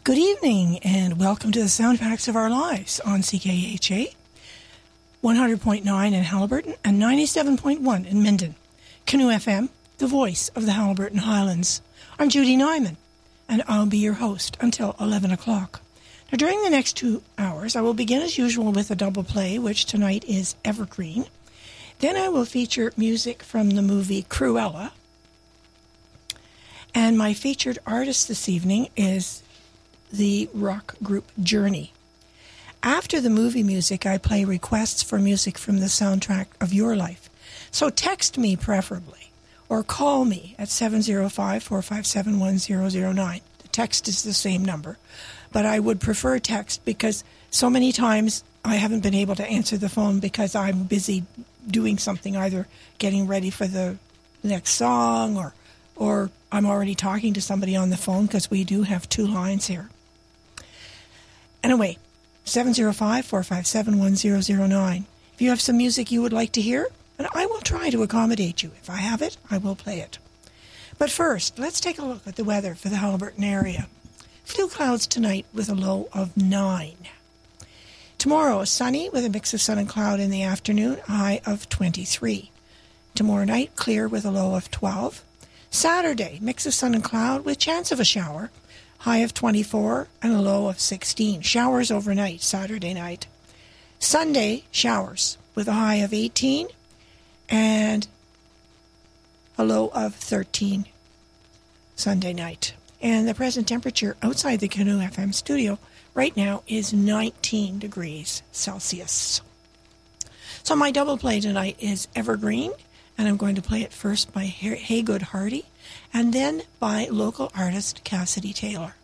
Good evening and welcome to the Soundtracks of Our Lives on CKHA 100.9 in Haliburton and 97.1 in Minden. Canoe FM, the voice of the Haliburton Highlands. I'm Judy Nyman and I'll be your host until 11 o'clock. Now, during the next 2 hours, I will begin as usual with a double play, which tonight is Evergreen. Then I will feature music from the movie Cruella. And my featured artist this evening is the rock group Journey. After the movie music, I play requests for music from the soundtrack of your life. So text me preferably, or call me at 705-457-1009. The text is the same number, but I would prefer text because so many times I haven't been able to answer the phone because I'm busy doing something, either getting ready for the next song or I'm already talking to somebody on the phone because we do have 2 lines here. Anyway, 705-457-1009. If you have some music you would like to hear, and I will try to accommodate you. If I have it, I will play it. But first, let's take a look at the weather for the Haliburton area. Few clouds tonight with a low of 9. Tomorrow, sunny with a mix of sun and cloud in the afternoon, a high of 23. Tomorrow night, clear with a low of 12. Saturday, mix of sun and cloud with chance of a shower, high of 24 and a low of 16. Showers overnight, Saturday night. Sunday, showers with a high of 18 and a low of 13 Sunday night. And the present temperature outside the Canoe FM studio right now is 19 degrees Celsius. So my double play tonight is Evergreen, and I'm going to play it first by Haygood Hardy, and then by local artist Cassidy Taylor.